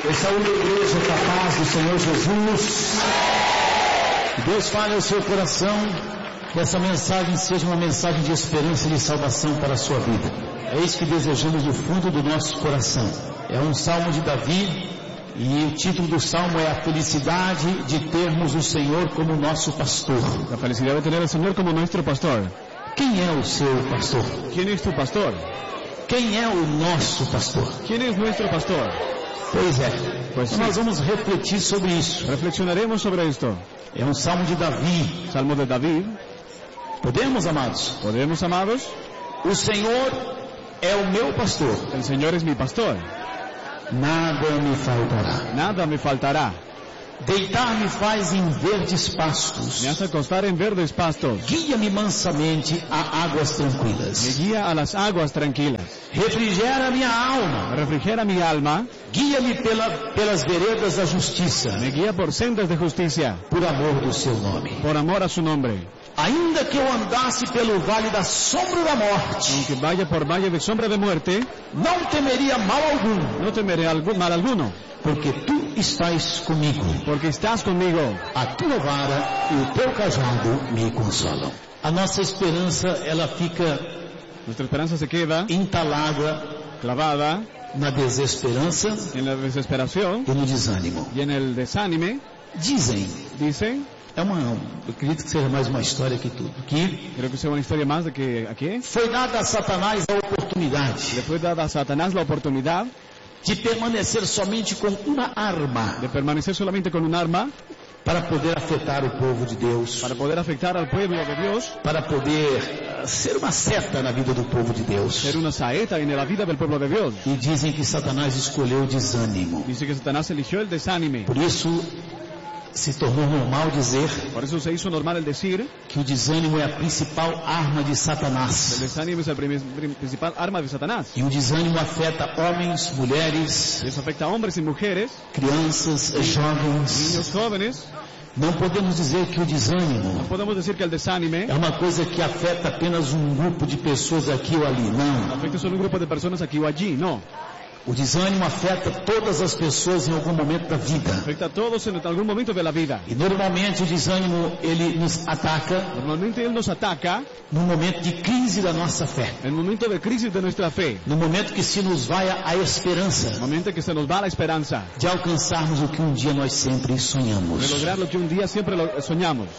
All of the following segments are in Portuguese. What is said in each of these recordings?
Eu saúdo a igreja com a paz do Senhor Jesus. Deus fale ao seu coração, que essa mensagem seja uma mensagem de esperança e de salvação para a sua vida. É isso que desejamos do fundo do nosso coração. É um salmo de Davi e o título do salmo é a felicidade de termos o Senhor como nosso pastor. La felicidad de tener al Señor como nuestro pastor. Quem é o seu pastor? ¿Quién es tu pastor? Quem é o nosso pastor? ¿Quién es nuestro pastor? Pois é, Pois sim. nós vamos refletir sobre isso. Reflexionaremos sobre esto. É um salmo de Davi. Salmo de David. Podemos, amados? ¿Podemos, amados? O Senhor é o meu pastor. El Señor es mi pastor. Nada me faltará. Nada me faltará. Deitar-me faz em verdes pastos. Me hace acostar en verdes pastos. Guia-me mansamente a águas Me tranquilas. guía a las aguas tranquilas. Refrigera minha alma. Refrigera mi alma. Guia-me pelas veredas da justiça. Me guía por sendas de justicia. Por amor do seu nome. Por amor a su nombre. Ainda que eu andasse pelo vale da sombra da morte, Aunque vaya por valle de sombra de muerte, não temeria mal algum, no temeré mal alguno. porque tu estás comigo. Porque estás conmigo. A tua vara e o teu cajado me consolam. A nossa esperança, ela fica Nuestra esperanza se queda entalada clavada na desesperança en la desesperación e no desânimo. y en el desánime. Dicen, eu acredito que seja mais uma história que tudo, que creo que sea una historia más de que aquí foi dada a Satanás a oportunidade le fue dada a Satanás la oportunidad de permanecer somente com uma arma de permanecer solamente con un arma para poder afetar o povo de Deus, para poder afectar al pueblo de Dios, para poder ser uma seta na vida do povo de Deus. ser una saeta en la vida del pueblo de Dios. E dizem que Satanás escolheu o desânimo. Dice que Satanás eligió el desánime. Por isso se tornou normal dizer Por eso se hizo normal el decir que o desânimo é a principal arma de el Satanás. desánimo es el principal arma de Satanás. E o desânimo afeta homens, mulheres, Eso afecta a hombres y mujeres, crianças, jovens. niños jóvenes. Não podemos dizer que o desânimo Podemos decir que el desánime é uma coisa que afeta apenas um grupo de pessoas aqui ou ali. Não. afecta solo un grupo de personas aquí o allí, no. O desânimo afeta todas as pessoas em algum momento da vida. Afecta a todos en algún momento de la vida. E normalmente o desânimo, ele nos ataca Normalmente Él nos ataca no momento de crise da nossa fé. en el momento de crisis de nuestra fe. No momento que se nos vai a esperança En el momento que se nos va la esperanza de alcançarmos o que um dia nós sempre sonhamos. de lograr lo que un día siempre soñamos.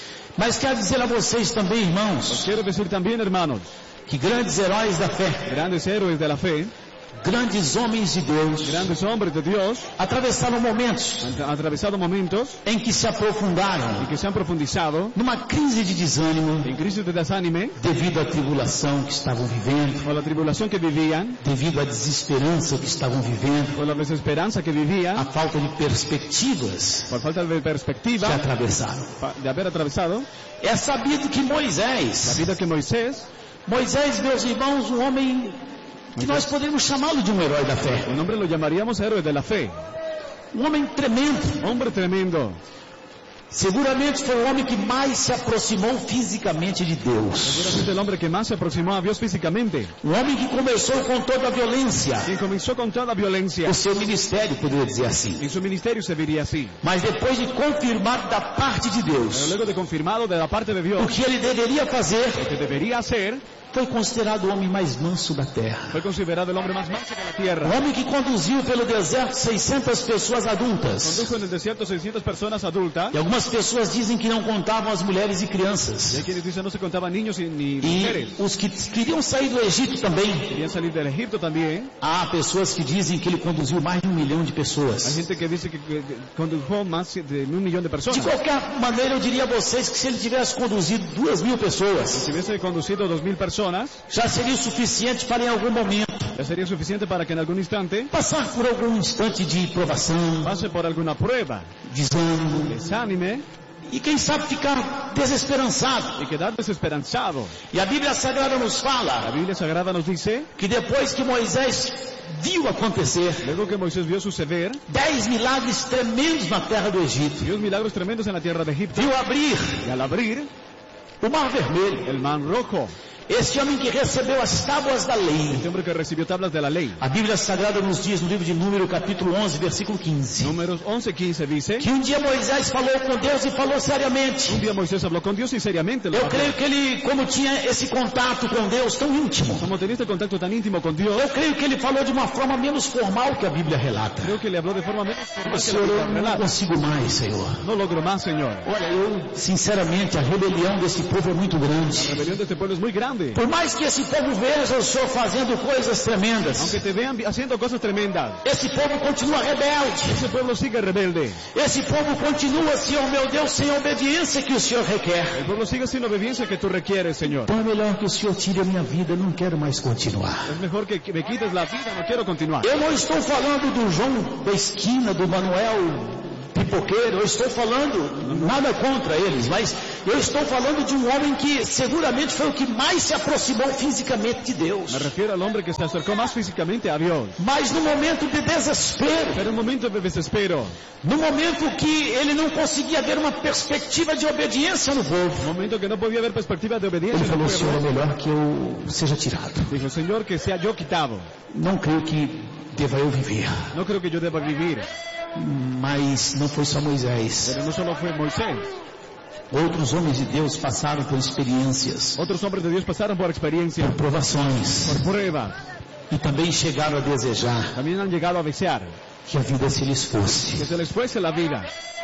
Mas quero dizer a vocês também, Os irmãos, quiero decir también, hermanos, que grandes heróis da fé, grandes héroes de la fe, grandes homens de Deus, grandes hombres de Dios, atravessaram momentos han atravesado momentos em que se aprofundaram y que se han profundizado numa crise de desânimo en crisis de desánime devido à tribulação que estavam vivendo, por la tribulación que vivían, devido à desesperança que estavam vivendo, por la desesperanza que vivían, a falta de perspectivas por falta de que perspectiva atravessaram. de haber atravesado. É sabido que La Moisés, vida que Moisés, meus irmãos, um homem que nós podemos chamá-lo de um herói da fé, un hombre lo llamaríamos héroe de la fe, um homem tremendo. hombre tremendo. Seguramente foi o homem que mais se aproximou fisicamente de Deus. Seguramente el hombre que más se aproximó a Dios físicamente, Um homem que começou com toda a violência. quien comenzó con toda violencia. O seu ministério, poderia dizer assim. En su ministerio se diría así. Mas depois de confirmado da parte de Pero Deus luego de confirmado de la parte de o Dios que ele deveria fazer, lo que debería hacer, foi considerado o homem mais manso da terra. fue considerado el hombre más manso de la O tierra. homem que conduziu pelo deserto 600 pessoas adultas. Condujo en el desierto 600 personas adultas. E algumas pessoas dizem que não contavam as mulheres e Y crianças. hay quienes dicen no se contaban niños ni E mujeres. os que queriam sair do Egito também. Querían salir del Egipto también. Há pessoas que dizem que ele conduziu mais de 1 milhão de Hay pessoas. gente que dice que condujo más de 1 millón de De personas. qualquer maneira, eu diria a vocês que se ele tivesse conduzido 2.000 pessoas, Si hubiese conducido 2.000 personas, já seria o suficiente para em algum momento ya sería suficiente para que en algún instante passar por algum instante de provação, pase por alguna prueba, desânimo, desánime e quem sabe ficar desesperançado. y quedar desesperanzado. E a Bíblia Sagrada nos La fala Biblia Sagrada nos dice, que depois que Moisés viu acontecer luego que Moisés vio suceder 10 milagres tremendos na terra do Egito, 10 milagros tremendos en la tierra de Egipto, viu abrir y al abrir O Mar Vermelho. el Mar Rojo. Este homem que recebeu as tábuas da lei. Este hombre que recibió tablas de la ley. A Bíblia Sagrada nos diz, no livro de Número, capítulo 11, versículo 15. Números 11:15 dice, Que um dia Moisés falou com Deus e falou seriamente. un día Moisés habló con Dios y seriamente lo Eu habló. creio que ele, como tinha esse contato com Deus tão íntimo, Como tenía este contacto tan íntimo con Dios, eu creio que ele falou de uma forma menos formal que a Bíblia relata. creo que le habló de forma menos formal que la Senhor, Biblia eu não relata. consigo mais, Senhor. No logro más, Señor. Olha, eu, sinceramente, a rebelião desse povo é muito grande. La rebelión de este pueblo es muy grande. Por mais que esse povo veja o Senhor fazendo coisas tremendas, Aunque te vean haciendo cosas tremendas, esse povo continua rebelde. ese pueblo sigue rebelde. Esse povo continua, Senhor meu Deus, sem a obediência que o Senhor requer. El pueblo sigue sin obediencia que tú requieres, Señor. Então é melhor que o Senhor tire a minha vida, eu não quero mais continuar. Es mejor que me quites la vida, no quiero continuar. Eu não estou falando do João da esquina, do Manuel pipoqueiro, eu estou falando, nada contra eles, mas eu estou falando de um homem que seguramente foi o que mais se aproximou fisicamente de Deus. Me refiero al hombre que se acercó más físicamente a Dios. Mas no momento de desespero, Pero en un momento de desespero, no momento que ele não conseguia ver uma perspectiva de obediência no povo, un momento que no podía haber perspectiva de obediencia ele en el falou, Senhor, é pueblo, melhor que eu seja tirado. dijo, Señor, que sea yo quitado. Não creio que deva eu viver. No creo que yo deba vivir. Mas não foi só Moisés. Pero no solo fue Moisés. Outros homens de Deus passaram por experiências, Otros hombres de Dios pasaron por experiencia, por provações, por pruebas. e também chegaram a desejar También han llegado a desear que a vida se lhes fosse. que se les fuese la vida.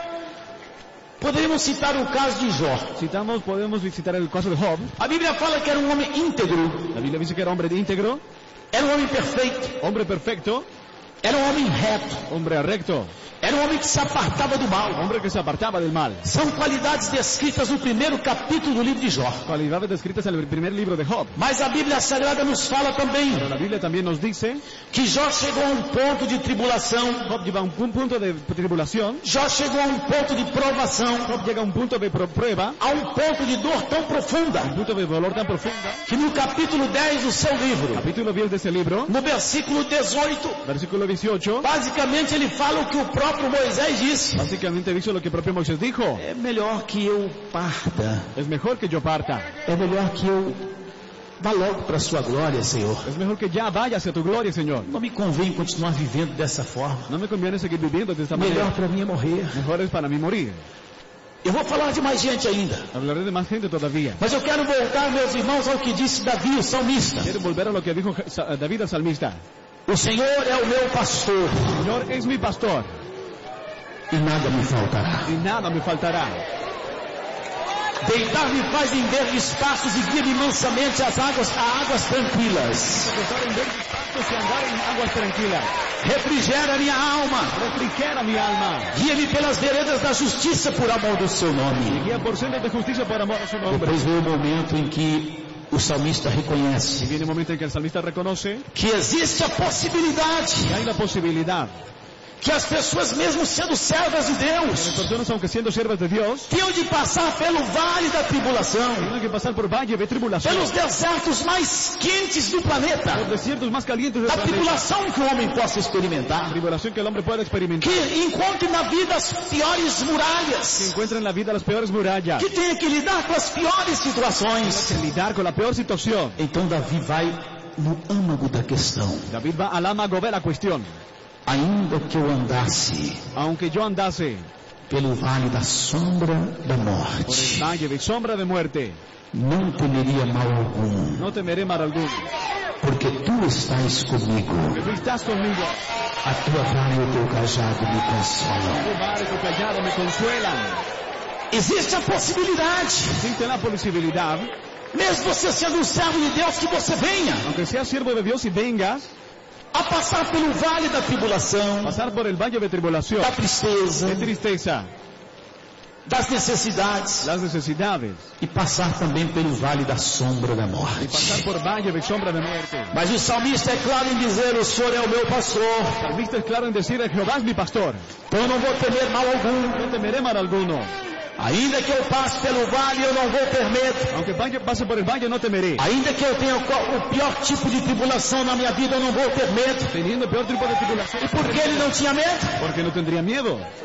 Poderíamos citar o caso de Jó. Podemos visitar el caso de Job. A Bíblia fala que era um homem íntegro, La Biblia dice que era hombre íntegro, era um homem perfeito, hombre perfecto, era um homem reto, hombre recto, era um homem que se apartava do mal. hombre que se apartaba del mal. São qualidades descritas no primeiro capítulo do livro de Jó. Cualidades descritas en el primer libro de Job. Mas a Bíblia Sagrada nos fala também Pero la Biblia también nos dice, que Jó chegou a um ponto de tribulação, Job lleva un punto de tribulación, Jó chegou a um ponto de provação, Job llega a un punto de prueba, a um ponto de dor tão profunda, un punto de dolor tan profunda. que no capítulo 10 do seu livro, Capítulo 10 de ese libro, no versículo 18, versículo 18, basicamente ele fala o que o próprio Moisés disse. básicamente dice lo que el propio Moisés dijo. É melhor que eu parta, Es mejor que yo parta. é melhor que eu vá logo para a sua glória, Senhor. Es mejor que ya vaya hacia tu gloria, Señor. Não me convém continuar vivendo dessa forma. No me conviene seguir viviendo de esta Melhor manera. para mim é morrer. Mejor es para mí morir. Eu vou falar de mais gente ainda, Hablaré de más gente todavía. mas eu quero voltar, meus irmãos, ao que disse Davi, o salmista. Quiero volver a lo que dijo David el salmista. O Senhor é o meu pastor Señor es mi pastor e nada me faltará. y nada me faltará. Deitar-me faz em verdes pastos e guia-me mansamente a águas tranquilas. Acostar en verdes pastos y andar en aguas tranquilas. Refrigera minha alma. Refrigera mi alma. Guia-me pelas veredas da justiça por amor do seu nome. Guía por sendas de justicia por amor a su nombre. Depois veio o momento em que o salmista Y reconhece viene un momento en que el salmista reconoce que existe a possibilidade que hay la posibilidad que as pessoas, mesmo sendo servas de que las Deus, personas, aunque siendo siervas de Dios, tenham de passar pelo vale da tribulação, tienen que pasar por valle de tribulación, pelos desertos mais quentes do planeta, los desiertos más calientes del da planeta. tribulação que o homem possa experimentar, Tribulación que el hombre pueda experimentar. que encontre na vida as piores Que muralhas, encuentra en la vida las peores murallas. que tenha que lidar com as piores situações. Que lidar con la peor situación. Então Davi vai no âmago da questão. David va al ámago de la cuestión. Ainda que eu andasse Aunque yo andase pelo vale da sombra da por el morte, valle de sombra de muerte, não temeria mal algum, no temeré mal alguno. porque tu estás comigo. Porque tú estás conmigo. A tua vara e o teu cajado me consolam. Tu vara y tu callado me consuelan. Existe a possibilidade, Existe la posibilidad, mesmo você sendo um servo de Deus, que você venha aunque seas siervo de Dios y vengas, a passar pelo vale da tribulação, pasar por el valle de tribulación, da tristeza, de tristeza, das necessidades, las necesidades, e passar também pelo vale da sombra da y morte. pasar por valle de sombra de muerte. Mas o salmista é claro em dizer: o Senhor é o meu pastor, El salmista es claro en decir: Jehová es mi pastor, então eu não vou temer mal algum. no temeré mal alguno. Ainda que eu passe pelo vale, eu não vou ter medo. Aunque pase por el valle, no temeré. Ainda que eu tenha o pior tipo de tribulação na minha vida, eu não vou ter medo. Teniendo el peor tipo de tribulación, E por que ele não tinha medo? porque no tendría miedo.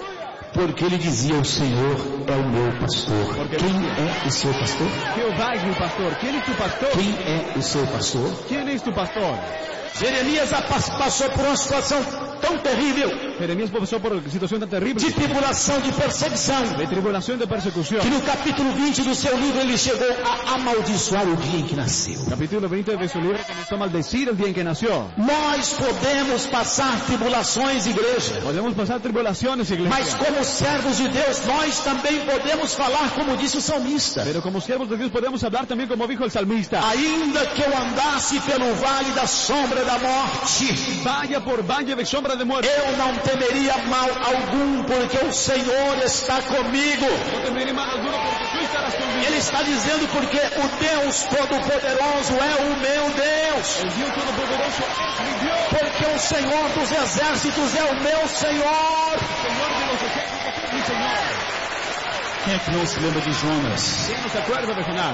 Porque ele dizia, o Senhor é o meu pastor. Quem é o seu pastor? Jehová es mi pastor. ¿Quién es tu pastor? Quem é o seu pastor? ¿Quién es tu pastor? Jeremias passou por uma situação tão terrível, Jeremías pasó por una situación tan terrible, de tribulação, de perseguição, de tribulación, de persecución. que no capítulo 20 do seu livro ele chegou a amaldiçoar o dia em que nasceu. Capítulo 20 de su libro comenzó a maldecir el día en que nació. Nós podemos passar tribulações, igreja, Podemos pasar tribulaciones, iglesia. mas como servos de Deus, nós também podemos falar como disse o salmista. Pero como siervos de Dios podemos hablar también como dijo el salmista. Ainda que eu andasse pelo vale da sombra da morte, Vaya por valle de sombra de muerte. eu não temeria mal algum, porque o Senhor está comigo. No temeré mal alguno porque tú estarás conmigo. Ele está dizendo porque o Deus Todo-Poderoso é o meu Deus. El Dios Todopoderoso es mi Dios. Porque o Senhor dos Exércitos é o meu Senhor. Señor de los ejércitos es mi Señor. Quem é que não se lembra de Jonas? ¿Quién no se acuerda de Jonás?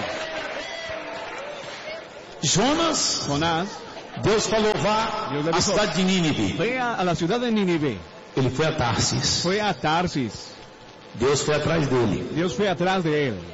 Jonas, Jonás, Deus falou, vá à cidade de Nínive. ve a la ciudad de Nínive. Ele foi a Tarsis. Fue a Tarsis. Deus foi atrás dele. Dios fue atrás de él.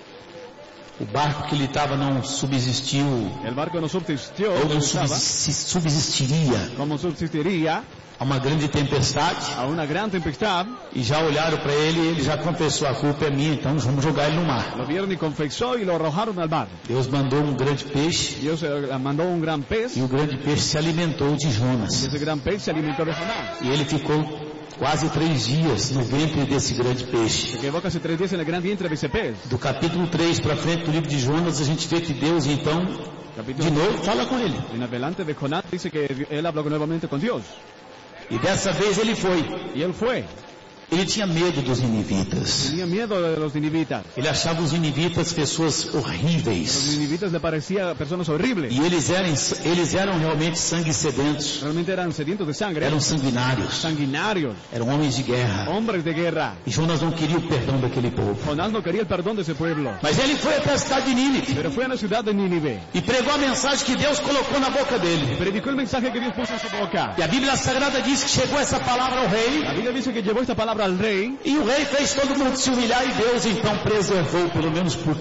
O barco que ele estava não subsistiu, El barco no subsistió, ou não estaba, subsistiria como subsistiría a uma grande tempestade. a una gran tempestad. E já olharam para ele e ele já confessou, a culpa é minha, então vamos jogar ele no mar. Lo vieron y confesó y lo arrojaron al mar. Deus mandou um grande peixe Dios mandó un gran pez e o grande peixe se alimentou de y Jonas. ese gran pez se alimentó de Jonás. E ele ficou quase 3 dias no ventre desse grande peixe. Se quedó casi 3 días en el gran vientre de ese pez. Do capítulo 3 para frente do livro de Jonas, a gente vê que Deus então, de novo, fala com ele. En adelante de Jonás dice que él habló nuevamente con Dios. E dessa vez ele foi. Y él fue. Ele tinha medo dos ninivitas. Tenía miedo de los ninivitas. Ele achava os ninivitas pessoas Los horríveis. ninivitas le parecían personas horribles. E eles eram realmente sangue sedentos. Realmente eran sedientos de sangre. Eram sanguinários. Sanguinarios. Eram homens de guerra. Hombres de guerra. E Jonas não queria o perdão daquele povo. Jonás no quería el perdón de ese pueblo. Mas ele foi até a cidade de Nínive Pero fue a la ciudad de Nínive. e pregou a mensagem que Deus colocou na boca dele. Predicó el mensaje que Dios puso en su boca. E a Bíblia Sagrada diz que chegou essa palavra ao rei. La Biblia dice que llevó esta palabra al rey. E o rei fez todo mundo se humilhar e Deus então preservou, pelo menos por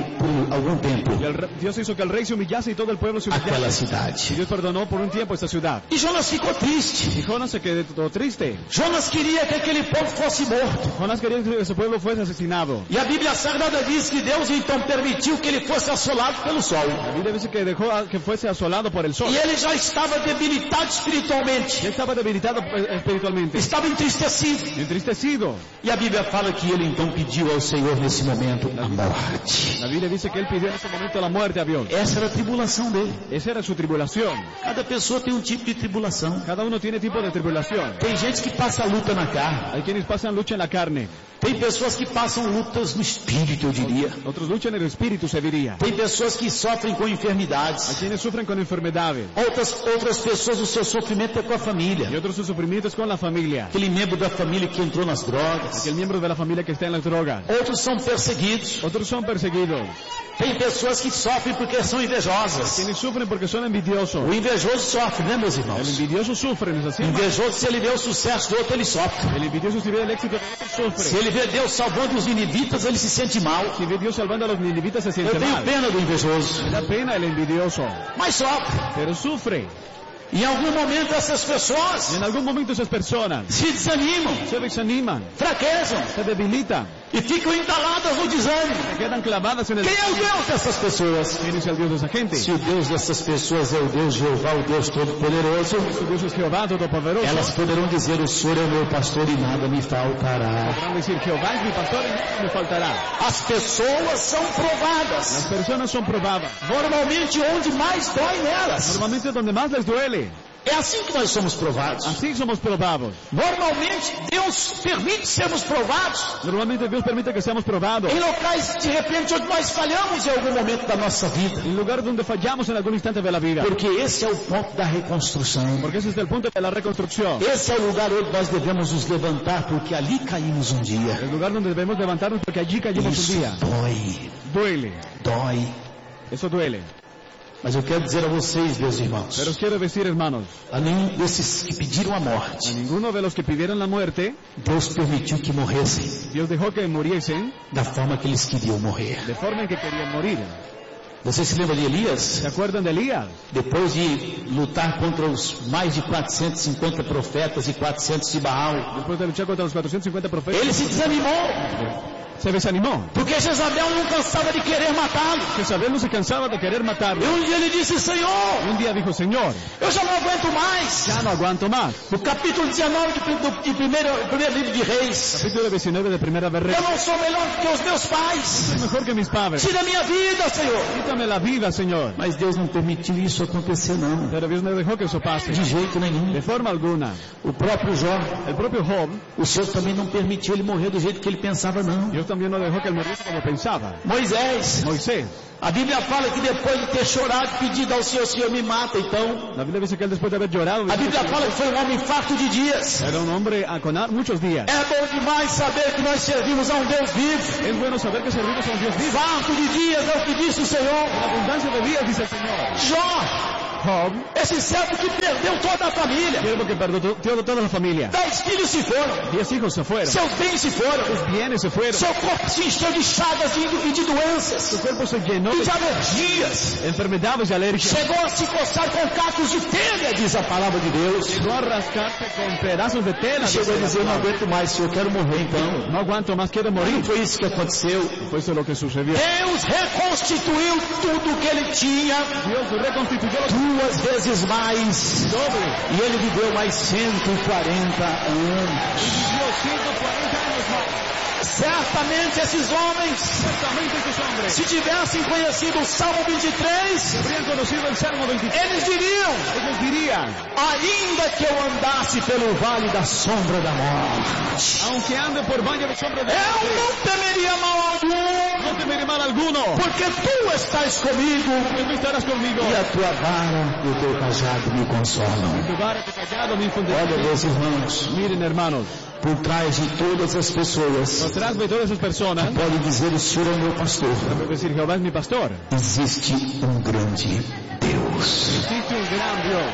algum tempo, Y Dios hizo que el rey se humillase y todo el pueblo se aquela humillase. Y cidade. Dios perdonó por un tiempo esta ciudad. E Jonas ficou triste. Y Jonás se quedó todo triste. Jonas queria que aquele povo fosse morto. Jonás quería que ese pueblo fuese asesinado. E a Bíblia Sagrada diz que Deus então permitiu que ele fosse assolado pelo sol. La Biblia dice que dejó que fuese asolado por el sol. E ele já estava debilitado espiritualmente. Ya estaba debilitado espiritualmente. Estava entristecido. Entristecido. E a Bíblia fala que ele então pediu ao Senhor nesse momento a morte. La Biblia dice que él pidió en ese momento la muerte a Dios. Essa era a tribulação dele. Esa era su tribulación. Cada pessoa tem um tipo de tribulação. Cada uno tiene tipo de tribulación. Tem gente que passa luta na carne. Hay quienes pasan lucha en la carne. Tem pessoas que passam lutas no espírito, eu diria. Otros luchan en el espíritu, se diría. Tem pessoas que sofrem com Hay enfermidades. quienes sufren con enfermedades. Outras pessoas, o seu sofrimento é com a família. Y otros sus sufrimientos con la familia. Aquele membro da família que entrou nas drogas. Aquel miembro de la familia que está en las drogas. Outros são perseguidos. Otros son perseguidos. Tem pessoas que sofrem porque são invejosas. Quienes sufren porque son envidiosos. O invejoso sofre, né, meus El irmãos? envidioso sufre, ¿no es así? O invejoso, se ele vê o sucesso do outro, ele sofre. El envidioso si ve el éxito de otro Se sufre. ele vê Deus salvando os ninivitas, ele se sente mal. Si ve Dios salvando a los ninivitas se Eu siente tenho mal. pena do invejoso, Me da pena el envidioso. mas sofre. Pero sufre. Em algum momento essas Y pessoas en algún momento esas personas se desanimam, se desaniman, fraquejam se debilitan, e ficam entaladas no desânimo. se quedan clavadas en el... Quem é o Deus dessas pessoas? ¿Quién es el Dios de esa gente? Se o Deus dessas pessoas é o Deus Jeová, o Deus Todo-Poderoso, Su Dios es Jehová Todopoderoso. elas poderão dizer, o Senhor é o meu pastor e nada me faltará. Podrán decir, Jehová es mi pastor y nada me faltará. As pessoas são Las provadas. personas son probadas. Normalmente onde mais dói nelas. Normalmente es donde más les duele. É assim que nós somos provados. Así somos probados. Normalmente Deus permite sermos provados Normalmente Dios permite que seamos probados. em locais, de repente, onde nós falhamos em algum momento da nossa vida. En lugares donde fallamos en algún instante de la vida. Porque esse é o ponto da reconstrução. Porque ese es el punto de la reconstrucción. Esse é o lugar onde nós devemos nos levantar, porque ali caímos um dia. El lugar donde debemos levantarnos porque allí caímos Isso un día. dói, Duele. dói. Eso duele. Mas eu quero dizer a vocês, meus irmãos, Pero os quiero decir, hermanos, a nenhum desses que pediram a a morte, ninguno de los que pidieron la muerte, Deus permitiu que morressem Dios dejó que muriesen da forma que eles queriam morrer. de forma en que querían morir. Você se lembra de Elias? ¿Se acuerdan de Elías? Depois de lutar contra os mais de 450 profetas e 400 de Baal, Después de luchar contra los 450 profetas, ele se desanimou, se desanimó. porque Jezabel não cansava de querer matá-lo. Jezabel no se cansaba de querer matarlo. E um dia ele disse, Y Senhor, un día dijo, Señor, eu já não aguento mais. ya no aguanto más. No capítulo 19 de primeiro livro de Reis, Capítulo 19 de Primera de Reyes. eu não sou melhor que os meus pais. Soy mejor que mis padres. Tira minha vida, Senhor. Quítame la vida, Señor. Mas Deus não permitiu isso acontecer, não. Pero Dios no dejó que eso pase. De jeito nenhum. De forma alguna. O próprio Jó, El propio Job, o Senhor também não permitiu ele morrer do jeito que ele pensava, não. Dios también no dejó que él muriese como pensaba. Moisés, Moisés, a Bíblia fala que depois de ter chorado, pedido ao Senhor, Senhor me mata, então. la Biblia dice que él después de haber llorado, A Bíblia fala que foi um homem farto de dias. era un hombre con muchos días. É bom demais saber que nós servimos a um Deus vivo. Es bueno saber que servimos a un Dios vivo. Farto de dias é o que disse o Senhor. En abundancia de días, dice el Señor. Jó, Job, esse servo que perdeu toda a família. siervo que perdió toda la familia. 10 filhos se foram. 10 hijos se fueron. Seus bens se foram. Sus bienes se fueron. Seu corpo se encheu de chagas e de doenças. Su cuerpo se llenó E de de alergias. enfermedades y alergias. Chegou a se coçar com cacos de telha, diz a palavra de Deus. Llegó a rascarse con pedazos de tela. Chegou a dice la dizer, eu não palabra. aguento mais, Senhor, eu quero morrer então. No aguanto más, quiero Não morir. foi isso que aconteceu. Fue eso lo que sucedió. Deus reconstituiu tudo que ele tinha Dios reconstituyó los 2 vezes mais. doble. E ele viveu mais 140 anos. Vivió 140 años más. Certamente esses homens, Ciertamente estos hombres se tivessem conhecido o Salmo 23, habrían conocido el Salmo 23. eles diriam, Ellos dirían, ainda que eu andasse pelo vale da sombra da morte, aunque ande por valle de sombra de eu muerte, não temeria mal algum, no temeré mal alguno, porque tu estás comigo, porque tú estarás conmigo. e a tua vara e o teu cajado me consolam. Tu vara, tu callado me infundirá. Olha, meus irmãos, Miren, hermanos, por trás de todas as pessoas, detrás de todas esas personas, pode dizer, o Senhor é o meu pastor. puedo decir, Jehová es mi pastor. Existe um grande Deus. Existe un gran Dios.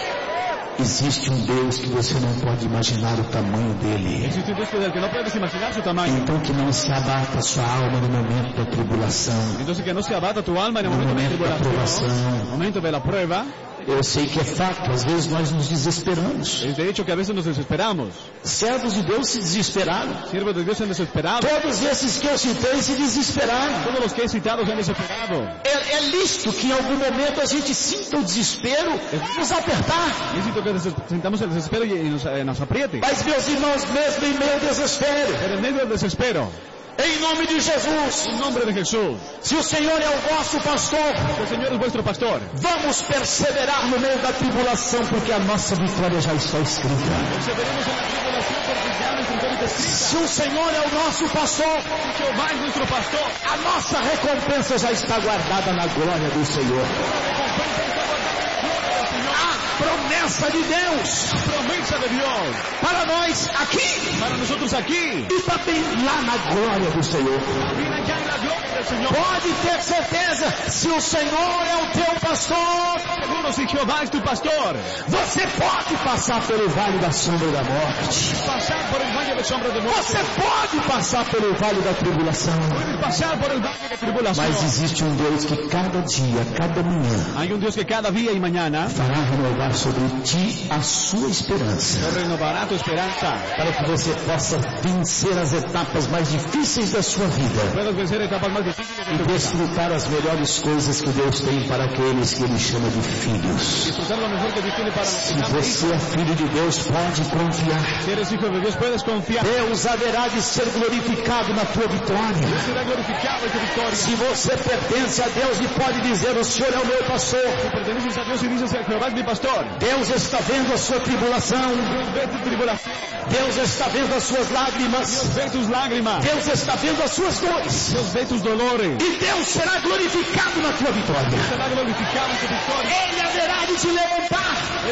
Existe um Deus que você não pode imaginar o tamanho dele. Existe un Dios del que no puedes imaginar su tamaño. Então que não se abata a sua alma no momento da tribulação. Entonces que no se abata tu alma en el No momento de la momento da tribulación, provação. en el momento de la prueba. Eu sei que é fato, às vezes nós nos desesperamos. Es de hecho que a veces nos desesperamos. Servos de Deus se desesperaram. Siervos de Dios se han desesperado. Todos esses que eu citei se desesperaram. Todos los que he citado se han desesperado. É lícito que em algum momento a gente sinta o desespero, nos apertar. Necesito que sintamos el desespero y nos apriete. Mas meus irmãos, mesmo em meio ao desespero, Pero en medio del desespero, em nome de Jesus, en nombre de Jesús, se o Senhor é o vosso pastor, el Señor es vuestro pastor. vamos perseverar no meio da tribulação, porque a nossa vitória já está escrita. Perseveremos en la tribulación porque ya nuestra victoria está escrita. Se o Senhor é o nosso pastor, Jehová es nuestro pastor. a nossa recompensa já está guardada na glória do Senhor. A promessa de Deus Promesa de Dios para nós aqui para nosotros aquí. e também lá na glória do Senhor. Viene allá en la gloria del Señor. Pode ter certeza, se o Senhor é o teu pastor, Seguro, si Jehová es tu pastor, você pode passar pelo vale da sombra da morte. pasar por el valle de sombra de muerte. Você pode passar pelo vale da tribulação. Puedes pasar por el valle de tribulación. Mas existe um Deus que cada dia, cada manhã, Hay un Dios que cada día y mañana fará renovar sobre ti a sua esperança, renovará tu esperanza. para que você possa vencer as etapas mais difíceis da sua vida Puedes vencer etapas más difíciles de e tu vida. desfrutar as melhores coisas que Deus tem para aqueles que Ele chama de filhos. Disfrutar lo mejor que Dios tiene para Se nosotros. você é filho de Deus, pode confiar. Si eres hijo de Dios, puedes confiar. Deus haverá de ser glorificado na tua vitória. Dios será glorificado en tu victoria. Se você pertence a Deus e pode dizer, o Senhor é o meu pastor, Si perteneces a Dios y dices, Jehová es mi pastor. Deus está vendo a sua tribulação, Dios ve tu tribulación. Deus está vendo as suas lágrimas, Dios ve tus lágrimas. Deus está vendo as suas dores, Dios ve tus dolores. e Deus será glorificado na tua vitória. Será glorificado en tu victoria. Ele haverá de te levantar, Él te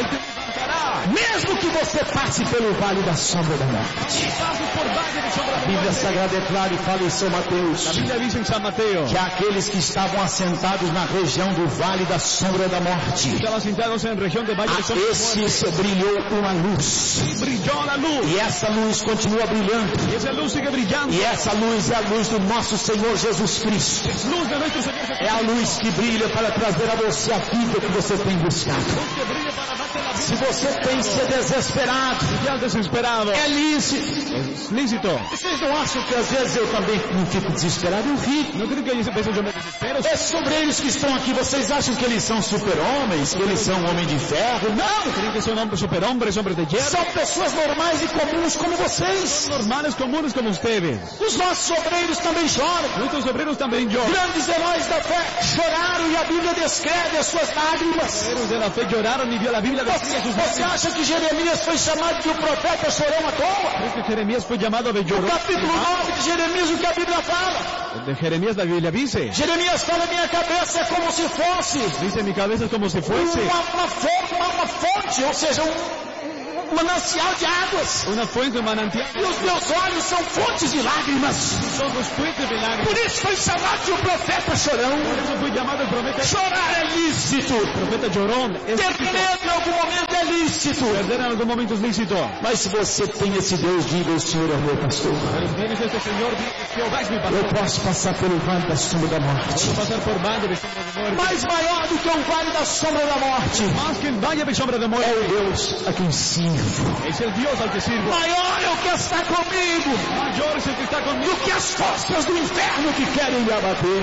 Mesmo que você passe pelo vale da sombra da morte. A Bíblia Sagrada é clara e fala em São Mateus. La Biblia dice en San Mateo, Que aqueles que estavam assentados na região do vale da sombra da morte, estaban sentados en región de Valle de a Sombra de esses brilhou uma luz. Muerte. Brilló la luz. E essa luz continua brilhando. Y esa luz sigue brillando. E essa luz é a luz do nosso Senhor Jesus Cristo. Es luz de nuestro Señor Jesucristo. É a luz que brilha para trazer a você a vida que você tem buscado. Luz que brilla para darte la Se vida. você tem se desesperado, Ya desesperado. é lícito. Es lícito. Vocês não acham que às vezes eu também não fico desesperado? Eu fico. ¿No creen que a veces yo me desespero? Esses obreiros que estão aqui, vocês acham que eles são super-homens? Que eles são homem de ferro? Não! ¿Creen que son hombres superhombres, hombres de hierro? São pessoas normais e comuns como vocês. Normales, comunes como ustedes. Os nossos obreiros também choram. Nuestros obreros también lloran. Grandes heróis da fé choraram e a Bíblia descreve as suas lágrimas. Los de la fe lloraron y vio la Biblia describe sus Você lágrimas. acha que Jeremias foi chamado de um profeta chorão à toa? ¿Crees que Jeremías fue llamado de No llorón? capítulo 9 de Jeremias, o que a Bíblia fala? De Jeremías la Biblia dice. Jeremias fala, minha cabeça é como se fosse Dice, mi cabeza es como si fuese uma fonte, ou seja, um manancial de águas. una fuente, un manantial. E os meus olhos são fontes de lágrimas. Son los fuentes de lágrimas. Por isso foi chamado de um profeta chorão. Por eso fue llamado el profeta. Chorar é lícito. Profeta llorón. Es Ter lícito. medo em algum momento é lícito. Perder en algún momento es lícito. Mas se você tem esse Deus, diga: o Senhor é o meu pastor. Pero tienes este Señor, Jehová es mi pastor. Eu posso passar pelo vale da sombra da morte. Puedo pasar por valle de sombra de muerte. Mais maior do que o vale da sombra da morte Más que el valle de sombra de é muerte. o Deus a quem sirvo. Es el Dios al que sirvo. Maior é o que está comigo Mayor es el que está conmigo. do que as forças do inferno que querem me abater.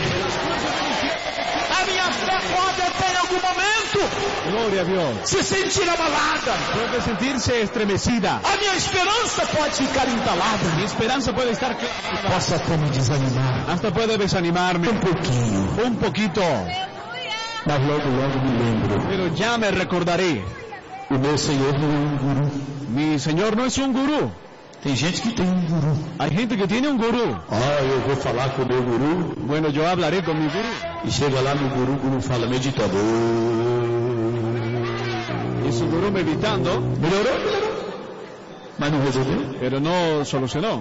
A minha fé pode até em algum momento Gloria a Dios. se sentir abalada. Puede sentirse estremecida. A minha esperança pode ficar entalada. Mi esperanza puede estar clara. Posso até me desanimar Hasta puede desanimarme um pouquinho, un poquito. mas logo me lembro. Pero ya me recordaré. O meu Senhor não é um guru. Mi Señor no es un gurú. Tem gente que tem um guru. Hay gente que tiene un gurú. Eu vou falar com o meu guru. Bueno, yo hablaré con mi gurú. E chega lá no guru, o guru fala: meditador. Y su gurú meditando, Melhorou. Mas não resolveu. pero no solucionó.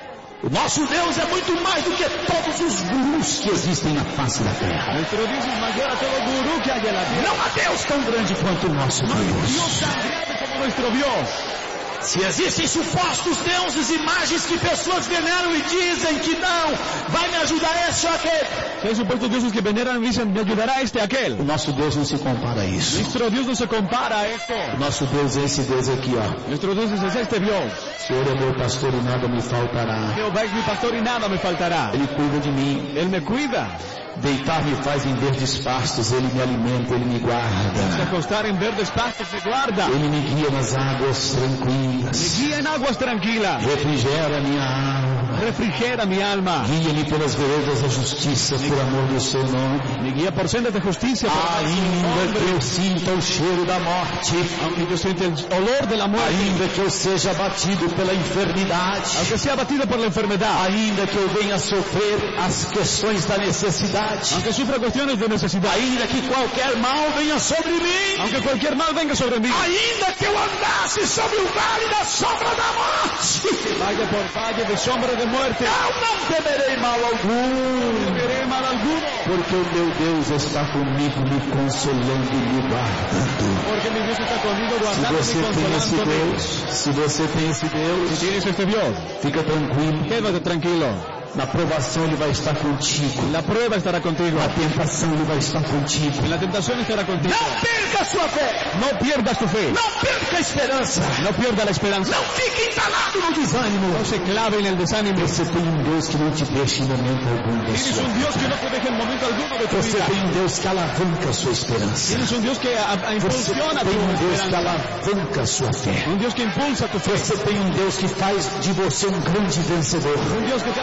O nosso Deus é muito mais do que todos os gurus que existem na face da terra. Nuestro Dios es mayor a todo gurú que haya en la tierra. Não há Deus tão grande quanto o nosso Deus. Dios tan grande como nuestro Dios. Se existem supostos deuses, imagens que pessoas veneram e dizem que não, vai me ajudar esse ou aquele. Si hay supuestos dioses que veneran y dicen, me ayudará este aquel. O nosso Deus não se compara a isso. Nuestro Dios no se compara a esto. O nosso Deus é esse Deus aqui, ó. Nuestro Dios es este Dios. O Senhor é meu pastor e nada me faltará. Jehová es mi pastor y nada me faltará. Ele cuida de mim. Él me cuida. Deitar-me faz em verdes pastos, Ele me alimenta, Ele me Se guarda. acostar en verdes pastos me guarda. Ele me guia nas águas Me tranquilas. guía en aguas tranquilas. Refrigera minha alma. Refrigera mi alma. Guia-me pelas veredas da justiça, por amor do seu nome. Me guía por sendas de justicia. Ainda que eu sinta o cheiro da morte, Aunque yo sienta el olor de la muerte. ainda que eu seja abatido pela enfermidade, Aunque sea abatido por la enfermedad. ainda que eu venha sofrer as questões da necessidade, Aunque sufra cuestiones de necesidad. ainda que qualquer mal venha sobre mim, Aunque cualquier mal venga sobre mí. ainda que eu andasse sobre o vale da sombra da morte, Vaya por valle de sombra de muerte. eu não temerei mal algum, No veré mal alguno. porque o meu Deus está comigo, me consolando e me guardando. Porque mi Dios está conmigo Se guardando você y tem esse consolándome. Deus, se você tem esse Deus, Si tienes este Dios, fica tranquilo. quédate tranquilo. Na provação Ele vai estar contigo. La prueba estará contigo. Na tentação Ele vai estar contigo. En la tentación estará contigo. Não perca a sua fé. No pierdas tu fe. Não perca a esperança. No pierdas la esperanza. Não fique entalado no desânimo. No se clave en el desánimo. Você tem um Deus que não te deixa em momento algum da Tienes sua un Dios que no te deja en momento alguno de tu Você vida. tem um Deus que alavanca a sua esperança. Tienes un Dios que Você impulsiona tu tem um Deus que esperanza. alavanca a sua fé. Un Dios que impulsa tu fe. Você tem um Deus que faz de você um grande vencedor. Un Dios que te hace gran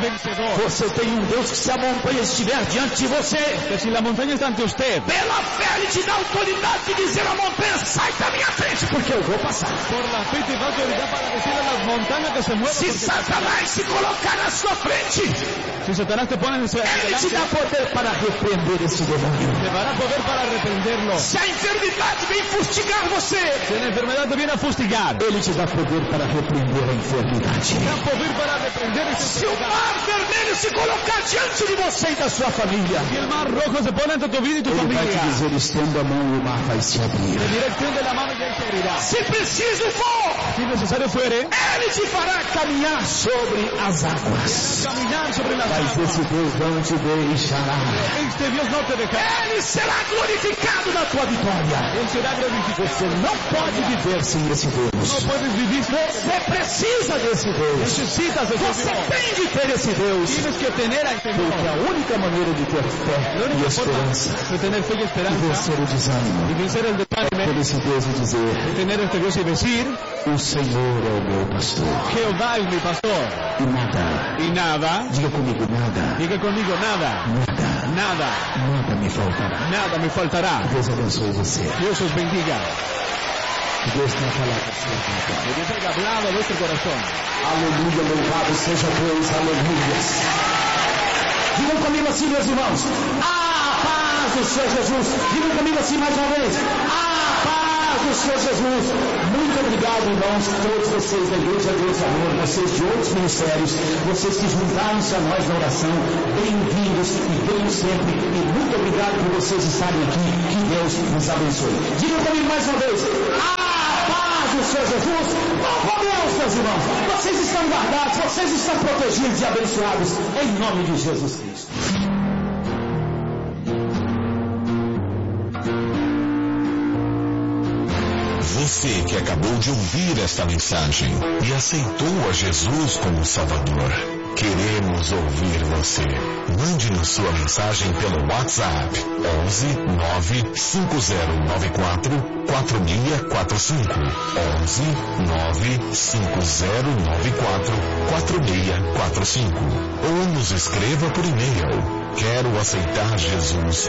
vencedor. Você tem um Deus que, se a montanha estiver diante de você, Que si la montaña está ante usted, pela fé Ele te dá autoridade de dizer à montanha: sai da minha frente, porque eu vou passar. por la fe te da autoridad para decirle a las montañas que se muevan. Se Satanás se colocar na sua frente, Si Satanás te pone en ese Ele te dá delante, poder para repreender esse demônio. te dará poder para reprenderlo. Se a enfermidade vem fustigar você, Si la enfermedad te viene a fustigar, Ele te dá poder para repreender a enfermidade. te da poder para reprender esa Se o enfermedad. mar vermelho se colocar diante de você e da sua família, Si el mar rojo se pone entre tu vida y tu Ele vai te familia, dizer: estenda a mão e o mar vai se abrir. de dirección de la mano ya se abrirá. Se preciso for, Si necesario fuere, Ele te fará caminhar sobre as águas. caminar sobre las Mas aguas. esse Deus não te deixará. Este Dios no te dejará. Ele será glorificado na tua vitória. Él será glorificado. Você não pode viver sem esse Deus. No puedes vivir. Você precisa desse Deus. Necesitas de ese Você Dios. tem de ter esse Deus. Tienes que tener a este Dios. Porque a única maneira de ter fé La e única forma esperança de tener fe y e esperanza vencer o desânimo y vencer el por desánimo, esse Deus e dizer: de tener este Dios y decir, o Senhor é o meu pastor. Jehová es mi pastor. E nada, Y nada, diga comigo, nada, diga conmigo, nada, nada, nada, nada me faltará. nada me faltará. Deus abençoe você. Dios os bendiga. Que Deus tenha falado a sua vida. Que Dios haya hablado a vuestro corazón. Aleluia, louvado seja Deus, aleluia. Digam comigo assim, meus irmãos: a paz do Senhor Jesus. Digam comigo assim mais uma vez: a paz do Senhor Jesus. Muito obrigado, irmãos, todos vocês da Igreja Deus Amor, vocês de outros ministérios, vocês que juntaram-se a nós na oração. Bem-vindos e venham sempre. E muito obrigado por vocês estarem aqui. Que Deus nos abençoe. Digam comigo mais uma vez: a paz do Senhor Jesus. Louva a Deus, meus irmãos. Vocês estão guardados, vocês estão protegidos e abençoados em nome de Jesus Cristo. Você que acabou de ouvir esta mensagem e aceitou a Jesus como Salvador, queremos ouvir você. Mande-nos sua mensagem pelo WhatsApp 11 95094 4645 11 95094 4645 ou nos escreva por e-mail quero aceitar Jesus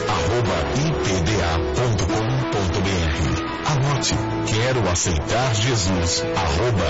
@ipda.com.br. Anote, quero aceitar Jesus